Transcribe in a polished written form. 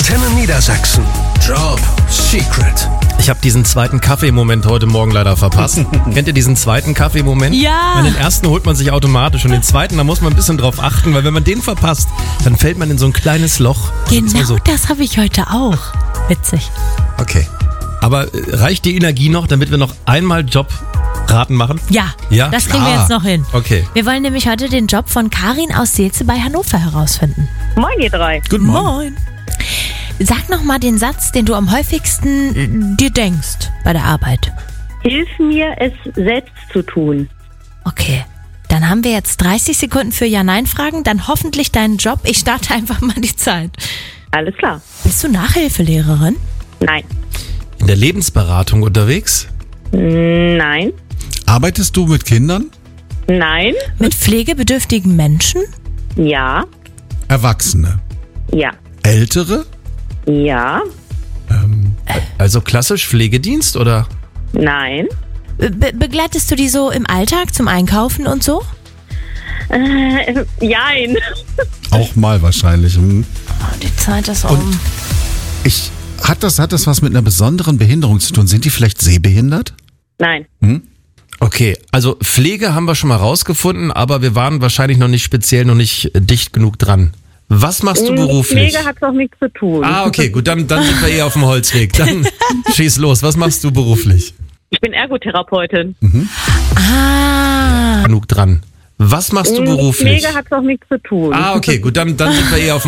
Antenne Niedersachsen. Job Secret. Ich habe diesen zweiten Kaffeemoment heute Morgen leider verpasst. Kennt ihr diesen zweiten Kaffeemoment? Ja. Den ersten holt man sich automatisch und den zweiten, da muss man ein bisschen drauf achten, weil wenn man den verpasst, dann fällt man in so ein kleines Loch. Genau so. das habe ich heute auch. Witzig. Okay. Aber reicht die Energie noch, damit wir noch einmal Jobraten machen? Ja, Ja? das kriegen wir jetzt noch hin. Okay. Wir wollen nämlich heute den Job von Karin aus Seelze bei Hannover herausfinden. Moin, ihr drei. Guten Morgen. Moin. Sag noch mal den Satz, den du am häufigsten dir denkst bei der Arbeit. Hilf mir, es selbst zu tun. Okay, dann haben wir jetzt 30 Sekunden für Ja-Nein-Fragen, dann hoffentlich deinen Job. Ich starte einfach mal die Zeit. Alles klar. Bist du Nachhilfelehrerin? Nein. In der Lebensberatung unterwegs? Nein. Arbeitest du mit Kindern? Nein. Mit pflegebedürftigen Menschen? Ja. Erwachsene? Ja. Ältere? Ja. Also klassisch Pflegedienst oder? Nein. Begleitest du die so im Alltag zum Einkaufen und so? Jein. Auch mal wahrscheinlich. Die Zeit ist um. Und hat das was mit einer besonderen Behinderung zu tun? Sind die vielleicht sehbehindert? Nein. Okay, also Pflege haben wir schon mal rausgefunden, aber wir waren wahrscheinlich noch nicht dicht genug dran. Was machst du beruflich? Pflege hat auch nichts zu tun. Ah, okay, gut, dann sind wir eher auf dem Holzweg. Dann schieß los. Was machst du beruflich? Ich bin Ergotherapeutin. Ah. Genug dran. Was machst du beruflich? Pflege hat auch nichts zu tun. Ah, okay, gut, dann sind wir eher auf dem